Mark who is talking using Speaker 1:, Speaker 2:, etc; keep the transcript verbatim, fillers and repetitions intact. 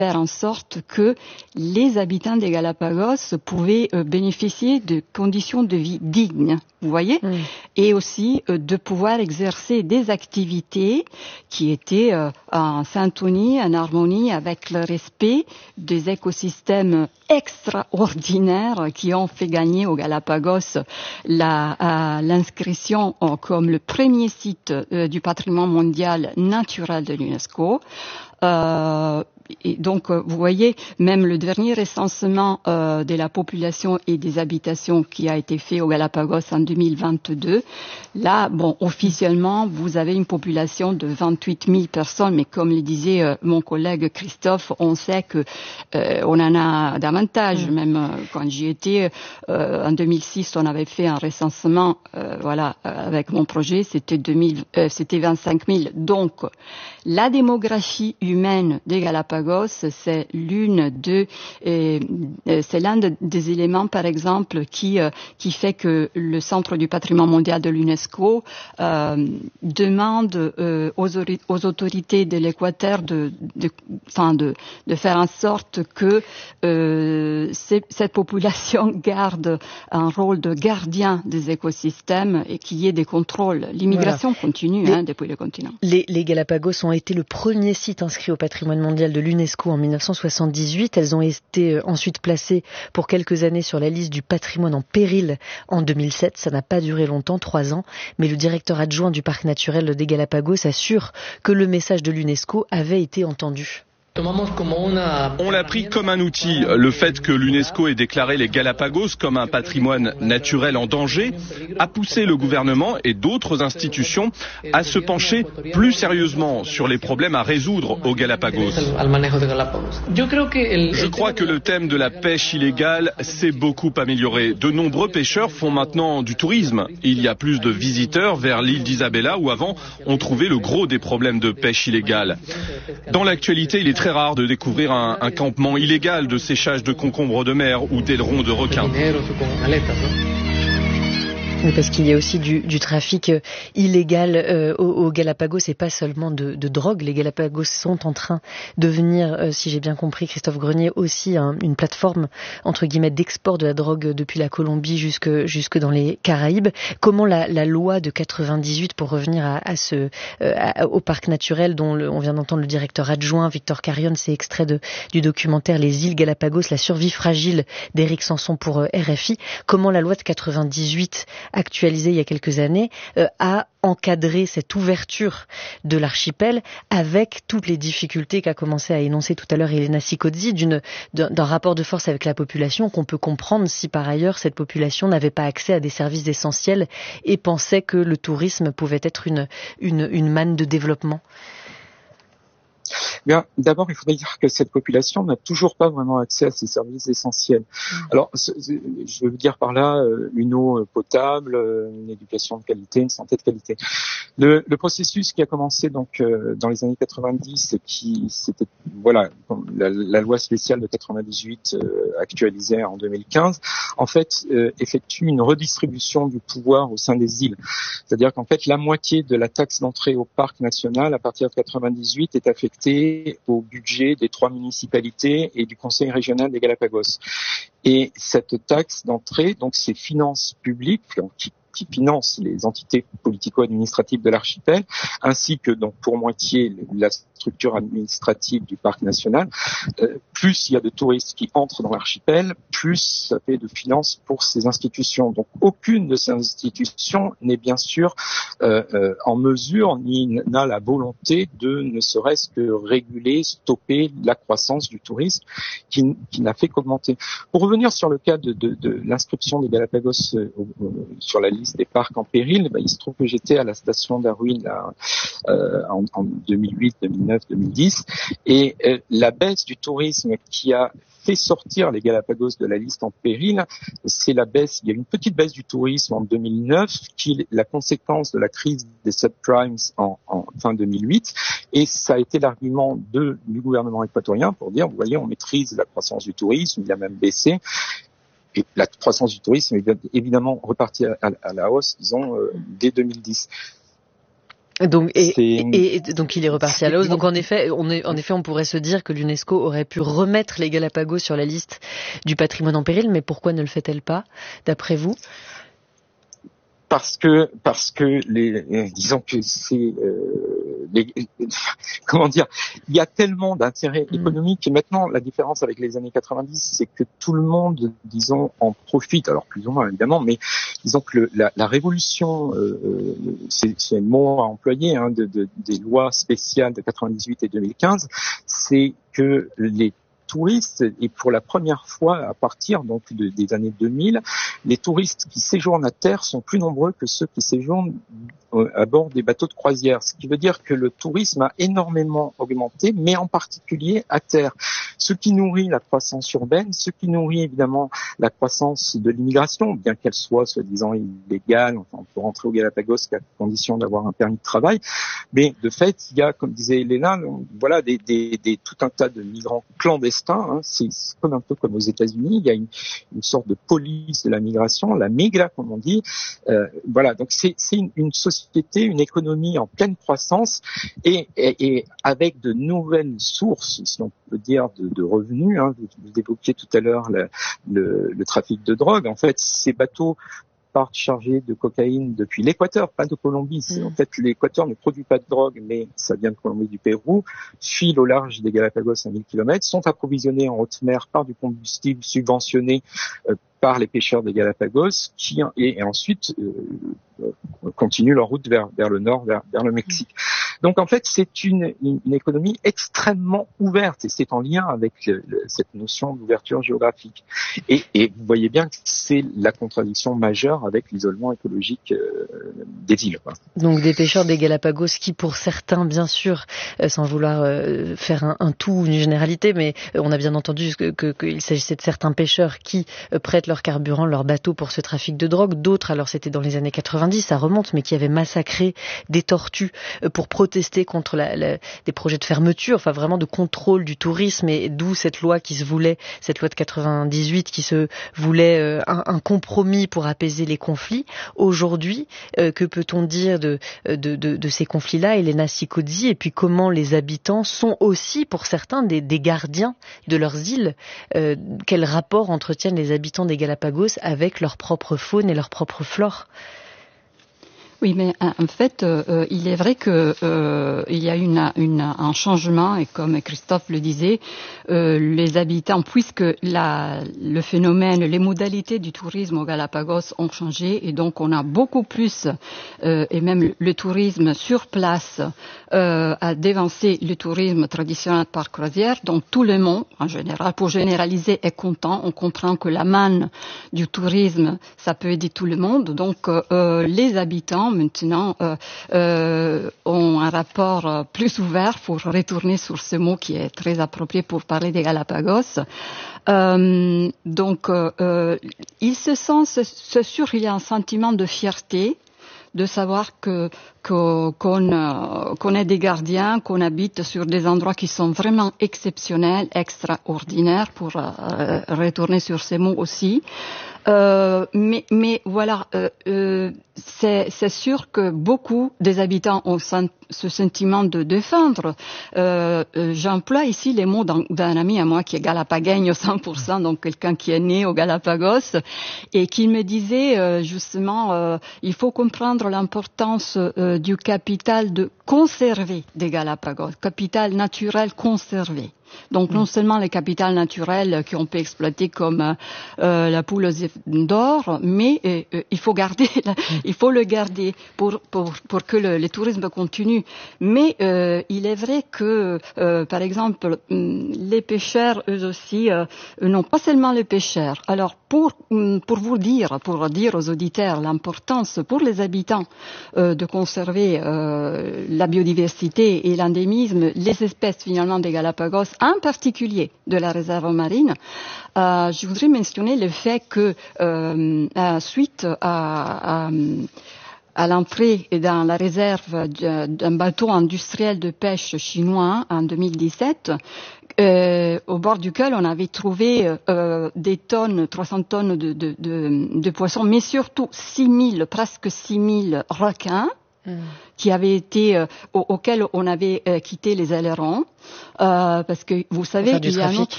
Speaker 1: faire en sorte que les habitants des Galapagos pouvaient euh, bénéficier de conditions de vie dignes, vous voyez, mmh. et aussi euh, de pouvoir exercer des activités qui étaient euh, en syntonie, en harmonie avec le respect des écosystèmes extraordinaires qui ont fait gagner aux Galapagos la, euh, l'inscription euh, comme le premier site euh, du patrimoine mondial naturel de l'UNESCO. Euh, Et donc, vous voyez, même le dernier recensement euh, de la population et des habitations qui a été fait aux Galapagos en deux mille vingt-deux, là, bon, officiellement, vous avez une population de vingt-huit mille personnes, mais comme le disait euh, mon collègue Christophe, on sait que euh, on en a davantage. Mmh. Même euh, quand j'y étais, euh, en deux mille six, on avait fait un recensement, euh, voilà, avec mon projet, c'était deux mille, euh, c'était vingt-cinq mille. Donc, la démographie humaine des Galapagos, c'est l'une de, euh, c'est l'un de, des éléments, par exemple, qui euh, qui fait que le Centre du patrimoine mondial de l'UNESCO euh, demande euh, aux, aux autorités de l'Équateur de, de, enfin de, de faire en sorte que euh, cette population garde un rôle de gardien des écosystèmes et qu'il y ait des contrôles. L'immigration voilà. continue les, hein, depuis le continent.
Speaker 2: Les, les Galapagos ont été le premier site inscrit au patrimoine mondial de l'UNESCO en mille neuf cent soixante-dix-huit. Elles ont été ensuite placées pour quelques années sur la liste du patrimoine en péril en deux mille sept. Ça n'a pas duré longtemps, trois ans, mais le directeur adjoint du parc naturel des Galapagos assure que le message de l'UNESCO avait été entendu.
Speaker 3: On l'a pris comme un outil. Le fait que l'UNESCO ait déclaré les Galapagos comme un patrimoine naturel en danger a poussé le gouvernement et d'autres institutions à se pencher plus sérieusement sur les problèmes à résoudre aux Galapagos. Je crois que le thème de la pêche illégale s'est beaucoup amélioré. De nombreux pêcheurs font maintenant du tourisme. Il y a plus de visiteurs vers l'île d'Isabela où avant on trouvait le gros des problèmes de pêche illégale. Dans l'actualité, il est très rare de découvrir un, un campement illégal de séchage de concombres de mer ou d'ailerons de requins.
Speaker 2: Oui, parce qu'il y a aussi du, du trafic euh, illégal euh, aux, aux Galapagos et pas seulement de, de drogue. Les Galapagos sont en train de devenir, euh, si j'ai bien compris, Christophe Grenier, aussi hein, une plateforme entre guillemets d'export de la drogue depuis la Colombie jusque jusque dans les Caraïbes. Comment la, la loi de quatre-vingt-dix-huit, pour revenir à, à ce euh, à, au parc naturel dont le, on vient d'entendre le directeur adjoint Victor Carrion, c'est extrait de, du documentaire Les îles Galapagos, la survie fragile d'Éric Sanson pour euh, R F I. Comment la loi de quatre-vingt-dix-huit actualisé il y a quelques années, euh, a encadré cette ouverture de l'archipel avec toutes les difficultés qu'a commencé à énoncer tout à l'heure Elena Sicozzi d'une, d'un, d'un rapport de force avec la population qu'on peut comprendre si par ailleurs cette population n'avait pas accès à des services essentiels et pensait que le tourisme pouvait être une, une, une manne de développement.
Speaker 4: Bien, d'abord, il faudrait dire que cette population n'a toujours pas vraiment accès à ces services essentiels. Mmh. Alors, je veux dire par là une eau potable, une éducation de qualité, une santé de qualité. Le, le processus qui a commencé donc euh, dans les années quatre-vingt-dix, qui c'était voilà la, la loi spéciale de quatre-vingt-dix-huit euh, actualisée en deux mille quinze, en fait euh, effectue une redistribution du pouvoir au sein des îles. C'est-à-dire qu'en fait la moitié de la taxe d'entrée au parc national à partir de quatre-vingt-dix-huit est affectée au budget des trois municipalités et du conseil régional des Galapagos. Et cette taxe d'entrée, donc ces finances publiques qui qui finance les entités politico-administratives de l'archipel, ainsi que donc pour moitié la structure administrative du parc national. Euh, plus il y a de touristes qui entrent dans l'archipel, plus ça fait de finances pour ces institutions. Donc aucune de ces institutions n'est bien sûr euh, euh, en mesure ni n'a la volonté de ne serait-ce que réguler, stopper la croissance du tourisme qui, qui n'a fait qu'augmenter. Pour revenir sur le cas de, de, de l'inscription des Galapagos euh, euh, sur la liste des parcs en péril, ben, il se trouve que j'étais à la station Darwin là, euh, en, en deux mille huit, deux mille neuf, deux mille dix, et euh, la baisse du tourisme qui a fait sortir les Galapagos de la liste en péril, c'est la baisse, il y a une petite baisse du tourisme en deux mille neuf, qui est la conséquence de la crise des subprimes en, en fin deux mille huit, et ça a été l'argument de, du gouvernement équatorien pour dire, vous voyez, on maîtrise la croissance du tourisme, il a même baissé. Et la croissance du tourisme est évidemment repartie à, à, à la hausse, disons, euh, dès deux mille dix.
Speaker 2: Donc, et, et, et donc il est reparti à la hausse. Donc en effet, on est, en effet, on pourrait se dire que l'UNESCO aurait pu remettre les Galapagos sur la liste du patrimoine en péril, mais pourquoi ne le fait-elle pas, d'après vous ?
Speaker 4: Parce que, parce que les, disons que c'est, euh, les, comment dire, il y a tellement d'intérêts économiques et maintenant la différence avec les années quatre-vingt-dix, c'est que tout le monde, disons, en profite. Alors plus ou moins évidemment, mais disons que le, la, la révolution, euh, c'est, c'est le mot à employer, hein, de, de, des lois spéciales de quatre-vingt-dix-huit et deux mille quinze, c'est que les touristes, et pour la première fois à partir donc de, des années deux mille, les touristes qui séjournent à terre sont plus nombreux que ceux qui séjournent à bord des bateaux de croisière, ce qui veut dire que le tourisme a énormément augmenté, mais en particulier à terre. Ce qui nourrit la croissance urbaine, ce qui nourrit évidemment la croissance de l'immigration, bien qu'elle soit soi-disant illégale, enfin on peut rentrer au Galapagos qu'à condition d'avoir un permis de travail, mais de fait il y a, comme disait Elena, voilà des, des, des tout un tas de migrants clandestins, hein, c'est, c'est comme un peu comme aux États-Unis, il y a une, une sorte de police de la migration, la migra comme on dit, euh, voilà, donc c'est, c'est une, une société société, une économie en pleine croissance et, et, et avec de nouvelles sources, si on peut dire, de, de revenus. Hein. Vous, vous évoquiez tout à l'heure le, le, le trafic de drogue. En fait, ces bateaux partent chargés de cocaïne depuis l'Équateur, pas de Colombie. C'est, mmh. En fait, l'Équateur ne produit pas de drogue, mais ça vient de Colombie, du Pérou, filent au large des Galapagos à mille kilomètres, sont approvisionnés en haute mer par du combustible subventionné euh, par les pêcheurs des Galapagos, qui et, et ensuite euh, continuent leur route vers, vers le nord, vers, vers le Mexique. Donc en fait, c'est une, une, une économie extrêmement ouverte et c'est en lien avec le, le, cette notion d'ouverture géographique. Et, et vous voyez bien que c'est la contradiction majeure avec l'isolement écologique euh, des îles. Quoi.
Speaker 2: Donc des pêcheurs des Galapagos qui, pour certains, bien sûr, euh, sans vouloir euh, faire un, un tout, une généralité, mais euh, on a bien entendu que, que, qu'il s'agissait de certains pêcheurs qui euh, prêtent leur carburant, leur bateau pour ce trafic de drogue. D'autres, alors c'était dans les années quatre-vingt-dix, ça remonte, mais qui avaient massacré des tortues euh, pour protester contre la, la, des projets de fermeture, enfin vraiment de contrôle du tourisme, et d'où cette loi qui se voulait, cette loi de quatre-vingt-dix-huit qui se voulait euh, un, un compromis pour apaiser les conflits. Aujourd'hui, euh, que peut-on dire de, de, de, de ces conflits-là, Elena Sicozzi, et puis comment les habitants sont aussi, pour certains, des, des gardiens de leurs îles. Euh, quel rapport entretiennent les habitants des Galapagos avec leur propre faune et leur propre flore ?
Speaker 1: Oui, mais en fait, euh, il est vrai que euh, il y a une, une, un changement, et comme Christophe le disait, euh, les habitants, puisque la, le phénomène, les modalités du tourisme au Galapagos ont changé, et donc on a beaucoup plus, euh, et même le, le tourisme sur place euh, a dévancé le tourisme traditionnel par croisière. Donc tout le monde, en général, pour généraliser, est content. On comprend que la manne du tourisme, ça peut aider tout le monde. Donc euh, les habitants maintenant euh, euh, ont un rapport euh, plus ouvert, pour retourner sur ce mot qui est très approprié pour parler des Galapagos. Euh, donc, euh, euh, ils se sentent, c'est sûr, il y a un sentiment de fierté, de savoir que, que qu'on, euh, qu'on est des gardiens, qu'on habite sur des endroits qui sont vraiment exceptionnels, extraordinaires, pour euh, retourner sur ces mots aussi. Euh, mais, mais voilà, euh, euh, c'est, c'est sûr que beaucoup des habitants ont sen- ce sentiment de défendre. Euh, euh, j'emploie ici les mots d'un, d'un ami à moi qui est galapagègne cent pour cent, donc quelqu'un qui est né au Galapagos, et qui me disait euh, justement, euh, il faut comprendre l'importance euh, du capital de conserver des Galapagos, capital naturel conservé. Donc non seulement les capitales naturelles qu'on peut exploiter comme euh, la poule aux œufs d'or, mais euh, il faut garder, il faut le garder pour pour pour que le, le tourisme continue. Mais euh, il est vrai que, euh, par exemple, les pêcheurs eux aussi euh, non pas seulement les pêcheurs. Alors pour pour vous dire, pour dire aux auditeurs l'importance pour les habitants euh, de conserver euh, la biodiversité et l'endémisme, les espèces finalement des Galapagos, en particulier de la réserve marine, euh, je voudrais mentionner le fait que euh, euh, suite à, à, à l'entrée dans la réserve d'un bateau industriel de pêche chinois en deux mille dix-sept, Euh, au bord duquel on avait trouvé euh, des tonnes, trois cents tonnes de, de, de, de poissons, mais surtout six mille, presque six mille requins, Mmh. qui avait été euh, au, auquel on avait euh, quitté les ailerons, euh, parce que vous savez, il y a un autre